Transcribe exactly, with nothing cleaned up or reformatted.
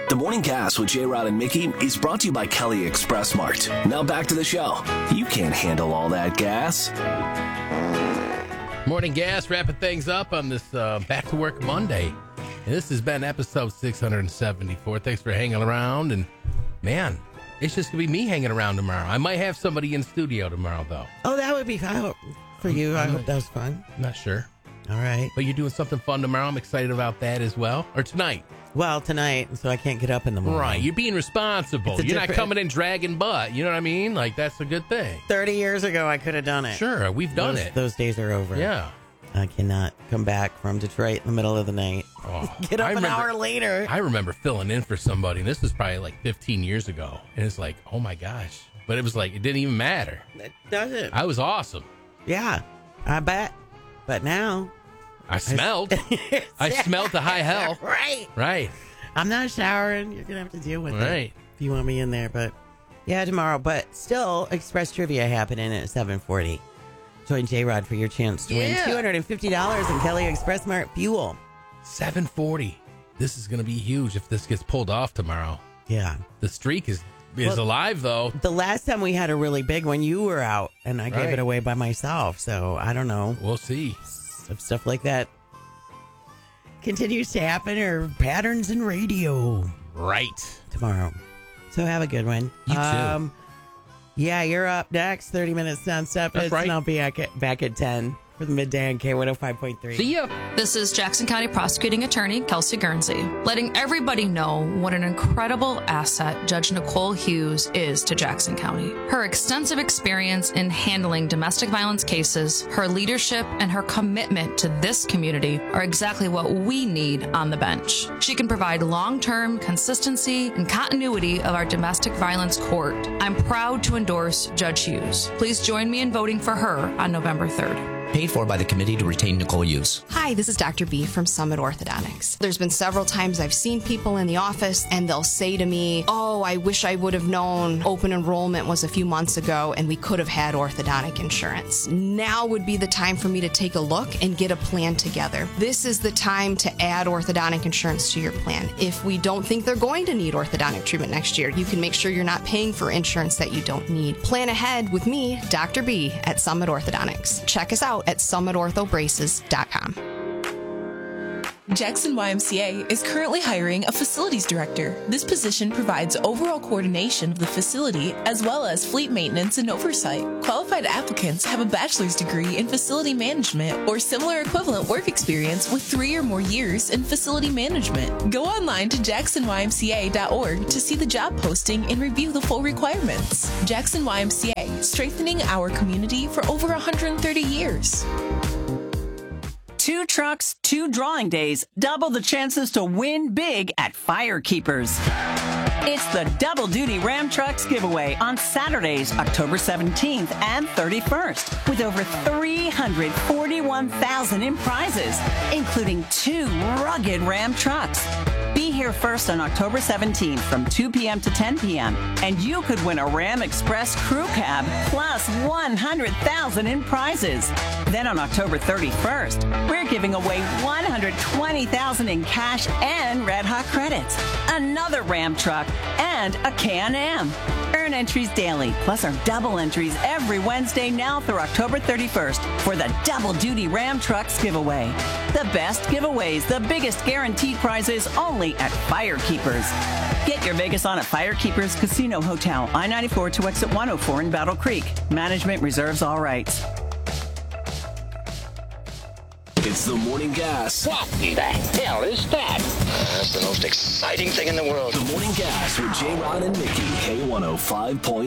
The Morning Gas with J-Rod and Mickey is brought to you by Kelly Express Mart. Now back to the show. You can't handle all that gas. Morning Gas, wrapping things up on this uh, Back to Work Monday. And this has been episode six hundred seventy-four. Thanks for hanging around. And, man, it's just going to be me hanging around tomorrow. I might have somebody in studio tomorrow, though. Oh, that would be fun for you. I hope that was fun. Not sure. All right. But you're doing something fun tomorrow. I'm excited about that as well. Or tonight. Well, tonight, so I can't get up in the morning. Right. You're being responsible. You're different... not coming in dragging butt. You know what I mean? Like, that's a good thing. thirty years ago, I could have done it. Sure. We've done those, it. Those days are over. Yeah. I cannot come back from Detroit in the middle of the night. Oh, Get up I an remember, hour later. I remember filling in for somebody, and this was probably like fifteen years ago. And it's like, oh my gosh. But it was like, it didn't even matter. It doesn't. I was awesome. Yeah, I bet. But now. I smelled. I smelled the high hell. Right. Right. I'm not showering. You're going to have to deal with it. Right. If you want me in there. But yeah, tomorrow. But still, Express Trivia happening at seven forty. Join J-Rod for your chance to Yeah. win two hundred fifty dollars in Kelly Express Mart fuel. seven forty. This is going to be huge if this gets pulled off tomorrow. Yeah. The streak is is Well, alive, though. The last time we had a really big one, you were out, and I gave Right. it away by myself. So I don't know We'll see. if stuff like that continues to happen or patterns in radio Right. tomorrow. So have a good one. You too. Um, yeah, you're up next. thirty minutes nonstop. That's right. And I'll be back at, back at ten for the midday on K one oh five point three. See ya. This is Jackson County Prosecuting Attorney Kelsey Guernsey, letting everybody know what an incredible asset Judge Nicole Hughes is to Jackson County. Her extensive experience in handling domestic violence cases, her leadership, and her commitment to this community are exactly what we need on the bench. She can provide long-term consistency and continuity of our domestic violence court. I'm proud to endorse Judge Hughes. Please join me in voting for her on November third. Paid for by the Committee to Retain Nicole Hughes. Hi, this is Doctor B from Summit Orthodontics. There's been several times I've seen people in the office and they'll say to me, oh, I wish I would have known open enrollment was a few months ago and we could have had orthodontic insurance. Now would be the time for me to take a look and get a plan together. This is the time to add orthodontic insurance to your plan. If we don't think they're going to need orthodontic treatment next year, you can make sure you're not paying for insurance that you don't need. Plan ahead with me, Doctor B, at Summit Orthodontics. Check us out at summit ortho braces dot com. Jackson Y M C A is currently hiring a facilities director. This position provides overall coordination of the facility as well as fleet maintenance and oversight. Qualified applicants have a bachelor's degree in facility management or similar equivalent work experience with three or more years in facility management. Go online to jackson y m c a dot org to see the job posting and review the full requirements. Jackson Y M C A, strengthening our community for over one hundred thirty years. Two trucks, two drawing days, double the chances to win big at Firekeepers. It's the Double Duty Ram Trucks giveaway on Saturdays, October seventeenth and thirty-first, with over three hundred forty-one thousand in prizes, including two rugged Ram trucks. Be here first on October seventeenth from two p.m. to ten p.m. and you could win a Ram Express crew cab plus one hundred thousand in prizes. Then on October thirty-first, we're giving away one hundred twenty thousand in cash and Red Hot credits, another Ram truck, and a K and M. Earn entries daily, plus our double entries every Wednesday now through October thirty-first for the Double Duty Ram Trucks giveaway. The best giveaways, the biggest guaranteed prizes only at Firekeepers. Get your Vegas on at Firekeepers Casino Hotel, I ninety-four to exit one oh four in Battle Creek. Management reserves all rights. It's the Morning Gas. What the hell is that? Uh, that's the most exciting thing in the world. The Morning Gas with J-Rod and Mickey, K one oh five point three.